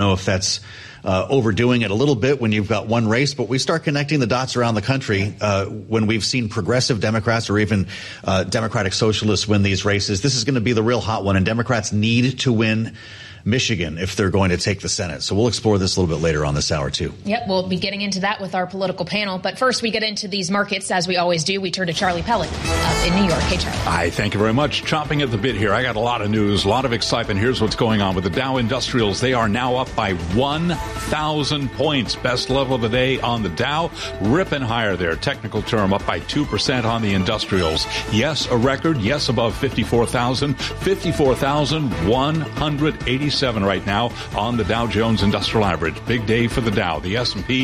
know if that's overdoing it a little bit when you've got one race, but we start connecting the dots around the country when we've seen progressive Democrats or even Democratic Socialists win these races. This is going to be the real hot one, and Democrats need to win Michigan if they're going to take the Senate. So we'll explore this a little bit later on this hour, too. Yep, we'll be getting into that with our political panel. But first, we get into these markets, as we always do. We turn to Charlie Pellet up in New York. Hey, Charlie. Hi, thank you very much. Chomping at the bit here. I got a lot of news, a lot of excitement. Here's what's going on with the Dow Industrials. They are now up by 1,000 points. Best level of the day on the Dow. Ripping higher there. Technical term up by 2% on the Industrials. Yes, a record. Yes, above 54,000. 54,187 right now on the Dow Jones Industrial Average. Big day for the Dow. The S&P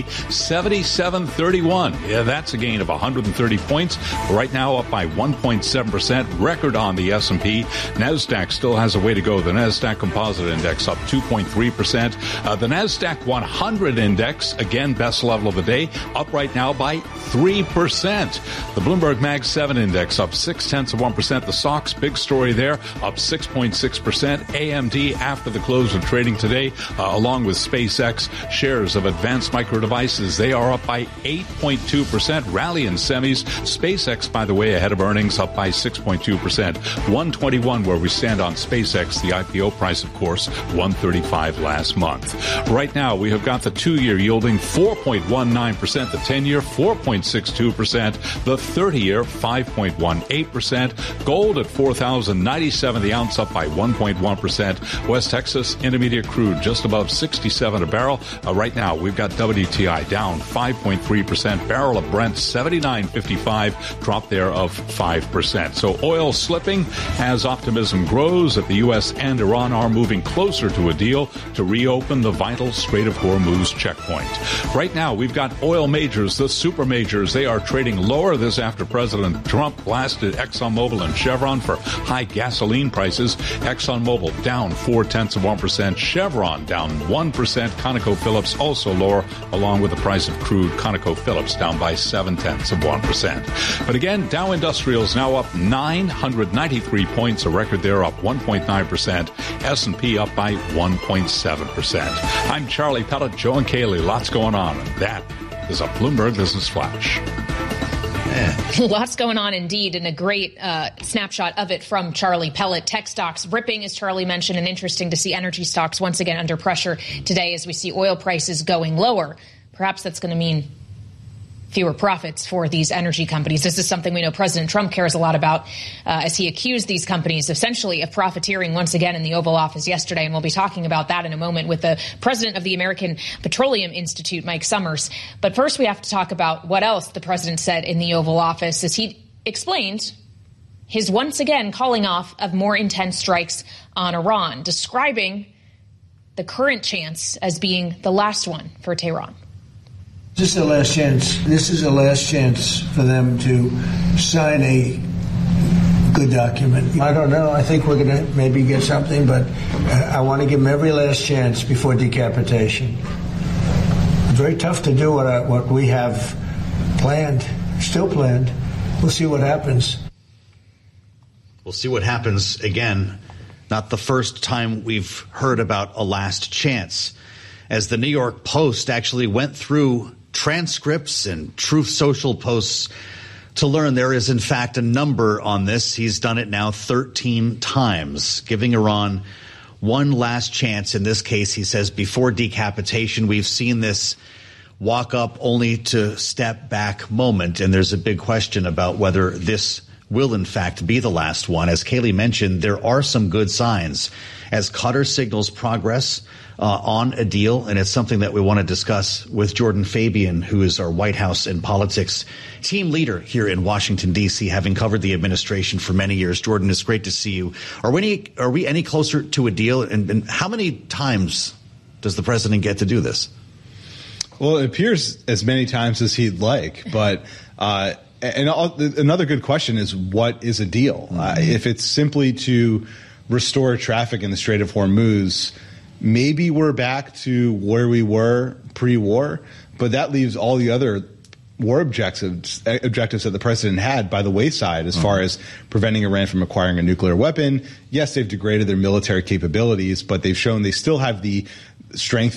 7731. Yeah, that's a gain of 130 points. Right now up by 1.7%. Record on the S&P. NASDAQ still has a way to go. The NASDAQ Composite Index up 2.3%. The NASDAQ 100 Index, again, best level of the day, up right now by 3%. The Bloomberg Mag 7 Index up 0.6%. The SOX, big story there, up 6.6%. AMD after the close of trading today, along with SpaceX. Shares of Advanced Micro Devices, they are up by 8.2%. Rally in semis. SpaceX, by the way, ahead of earnings, up by 6.2%. 121 where we stand on SpaceX. The IPO price, of course, 135 last month. Right now, we have got the 2-year yielding 4.19%, the 10-year 4.62%, the 30-year 5.18%. Gold at $4,097 the ounce, up by 1.1%. West Texas Intermediate crude just above 67 a barrel. Right now, we've got WTI down 5.3%. Barrel of Brent 79.55, drop there of 5%. So oil slipping as optimism grows that the U.S. and Iran are moving closer to a deal to reopen the vital Strait of Hormuz checkpoint. Right now, we've got oil majors, the super majors. They are trading lower. This after President Trump blasted ExxonMobil and Chevron for high gasoline prices. ExxonMobil down 0.4%. Chevron down 1%. ConocoPhillips also lower, along with the price of crude. ConocoPhillips down by 0.7%. But again, Dow Industrials now up 993 points, a record there, up 1.9%. S&P up by 1.7%. I'm Charlie Pellet, Joe and Kaylee. Lots going on, and that is a Bloomberg Business Flash. Lots going on indeed, and a great snapshot of it from Charlie Pellet. Tech stocks ripping, as Charlie mentioned, and interesting to see energy stocks once again under pressure today as we see oil prices going lower. Perhaps that's going to mean fewer profits for these energy companies. This is something we know President Trump cares a lot about as he accused these companies essentially of profiteering once again in the Oval Office yesterday. And we'll be talking about that in a moment with the president of the American Petroleum Institute, Mike Summers. But first, we have to talk about what else the president said in the Oval Office as he explained his once again calling off of more intense strikes on Iran, describing the current chance as being the last one for Tehran. This is the last chance. This is the last chance for them to sign a good document. I don't know. I think we're going to maybe get something, but I want to give them every last chance before decapitation. It's very tough to do what we have planned, still planned. We'll see what happens. We'll see what happens. Again, not the first time we've heard about a last chance. As the New York Post actually went through transcripts and Truth Social posts to learn there is, in fact, a number on this. He's done it now 13 times, giving Iran one last chance. In this case, he says, before decapitation. We've seen this walk up only to step back moment, and there's a big question about whether this will, in fact, be the last one. As Kaylee mentioned, there are some good signs as Qatar signals progress on a deal, and it's something that we want to discuss with Jordan Fabian, who is our White House and politics team leader here in Washington, D.C., having covered the administration for many years. Jordan, it's great to see you. Are we any closer to a deal, and how many times does the president get to do this? Well, it appears as many times as he'd like, but another good question is, what is a deal? If it's simply to restore traffic in the Strait of Hormuz, maybe we're back to where we were pre-war, but that leaves all the other war objectives that the president had by the wayside as far as preventing Iran from acquiring a nuclear weapon. Yes, they've degraded their military capabilities, but they've shown they still have the strength